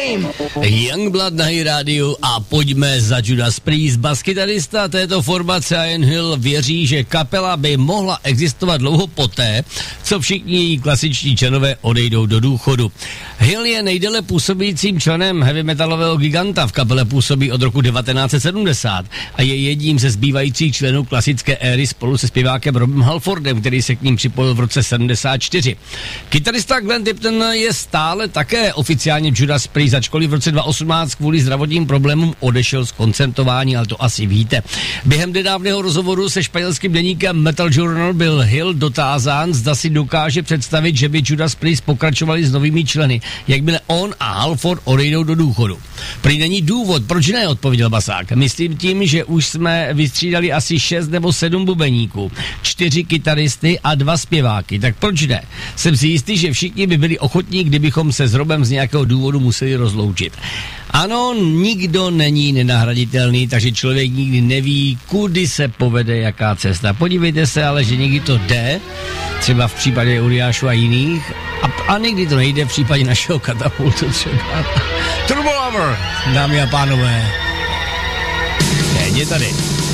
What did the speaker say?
name. Youngblood na rádiu a pojďme za Judas Priest. Baskytarista této formace Ian Hill věří, že kapela by mohla existovat dlouho poté, co všichni její klasičtí členové odejdou do důchodu. Hill je nejdéle působícím členem heavy metalového giganta, v kapele působí od roku 1970 a je jedním ze zbývajících členů klasické éry spolu se zpěvákem Robem Halfordem, který se k ním připojil v roce 74. Kytarista Glenn Tipton je stále také oficiálně Judas Priest, ačkoliv v roce 2018 kvůli zdravotním problémům odešel z koncertování, ale to asi víte. Během nedávného rozhovoru se španělským deníkem Metal Journal byl Hill dotázán, zda si dokáže představit, že by Judas Priest pokračovali s novými členy, jakmile on a Halford odejdou do důchodu. Prý není důvod, proč ne, odpověděl basák. Myslím tím, že už jsme vystřídali asi 6 nebo 7 bubeníků, 4 kytaristy a 2 zpěváky, tak proč ne? Jsem si jistý, že všichni by byli ochotní, kdybychom se s Robem z nějakého důvodu museli rozloučit. Ano, nikdo není nenahraditelný, takže člověk nikdy neví, kudy se povede jaká cesta. Podívejte se, ale že někdy to jde, třeba v případě Uriášu a jiných, a někdy to nejde v případě našeho Katapultu třeba. Turbo Lover, dámy a pánové. Je tady.